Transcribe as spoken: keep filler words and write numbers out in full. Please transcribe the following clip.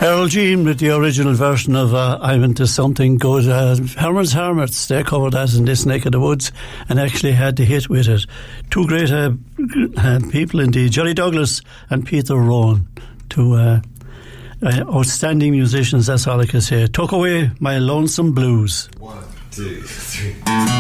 Carol Jean with the original version of uh, I'm Into Something Good. Uh, Herman's Hermits, they covered that in this neck of the woods and actually had the hit with it. Two great uh, uh, people indeed, Johnny Douglas and Peter Rowan. Two uh, uh, outstanding musicians, that's all I can say. Took away my lonesome blues. One, two, three.